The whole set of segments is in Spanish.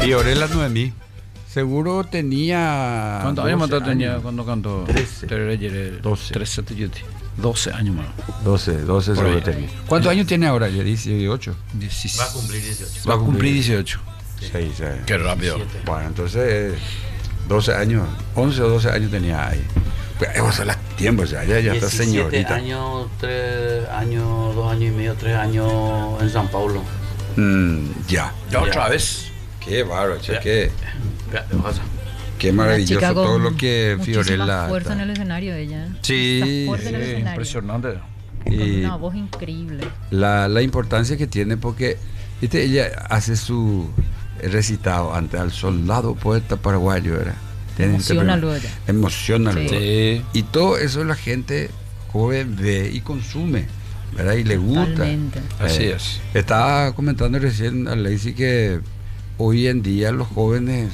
Fiorella Noemí. Seguro tenía. ¿Cuántos años más tenía cuando cantó? 13. 12. 13, 12 años más. 12 seguro tenía. ¿Cuántos años tiene ahora? Ya 18. Va a cumplir 18. Va a cumplir 18. Sí. Qué rápido. Bueno, entonces 12 años, 11 o 12 años tenía ahí. Pues esos son los tiempos, ya está señorita. 17 años, 3 años, 2 años y medio, 3 años en San Paulo. Ya. Ya otra vez. Qué bárbaro, che, Ya. qué maravilloso Una chica todo con lo que muchísima Fiorella. fuerza en el escenario ella. Sí, Está fuerte en el escenario. Impresionante. Con Y una voz increíble. la importancia que tiene porque, viste, ella hace su recitado ante al soldado poeta paraguayo, ¿verdad? Emociona luego ella. Emociona luego. Sí. Y todo eso la gente joven ve y consume, ¿verdad? Y le gusta. Totalmente. Así es. Estaba comentando recién a Lacey que hoy en día los jóvenes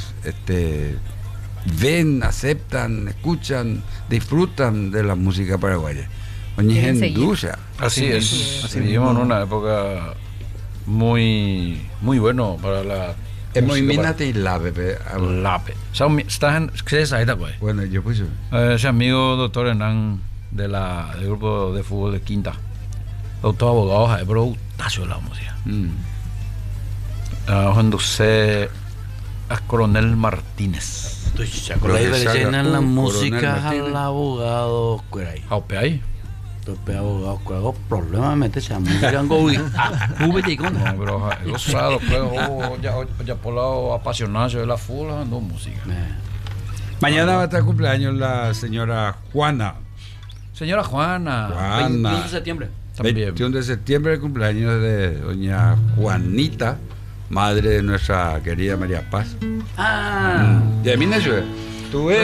ven, aceptan, escuchan, disfrutan de la música paraguaya. Quieren seguir. Oñijenducha. Así es. Así vivimos en una época muy bueno para la Imagínate y la bebé. Lape. ¿Qué es ahí, pues? Bueno, yo pues. Ese amigo doctor Hernán del grupo de fútbol de Quinta. Doctor abogado, pero gustazo de la música. Cuando usted a Coronel Martínez. Con la diferencia en la Coronel música Martínez. al abogado, cueray. Aupe ahí. Tope abogado, cueray. Problema me mete esa música. Júbete y con. No, pero gozado, pero ya por lado apasionado de la fútbol, ando música. Mañana va a estar cumpleaños la señora Juana. Señora Juana. 21 de septiembre. También. 21 de septiembre, el cumpleaños de doña Juanita, madre de nuestra querida María Paz. Ah. Y a mí, Tuve